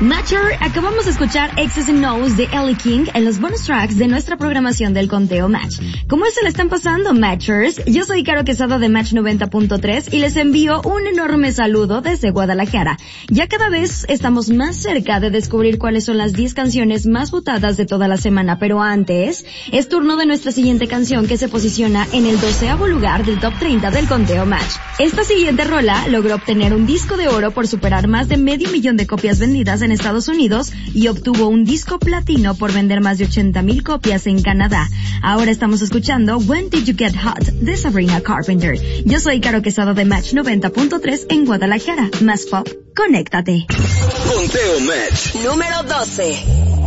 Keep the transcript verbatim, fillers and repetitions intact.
Mature, acabamos de escuchar X's and O's de Ellie King en los bonus tracks de nuestra programación del Conteo Match. ¿Cómo se le están pasando, Matchers? Yo soy Caro Quesada de Match noventa punto tres y les envío un enorme saludo desde Guadalajara. Ya cada vez estamos más cerca de descubrir cuáles son las diez canciones más votadas de toda la semana, pero antes, es turno de nuestra siguiente canción que se posiciona en el doceavo lugar del top treinta del Conteo Match. Esta siguiente rola logró obtener un disco de oro por superar más de medio millón de copias vendidas en Estados Unidos y obtuvo un disco platino por vender más de ochenta mil copias en Canadá. Ahora estamos escuchando When Did You Get Hot de Sabrina Carpenter. Yo soy Caro Quesada de Match noventa punto tres en Guadalajara. Más pop, conéctate. Conteo Match número doce.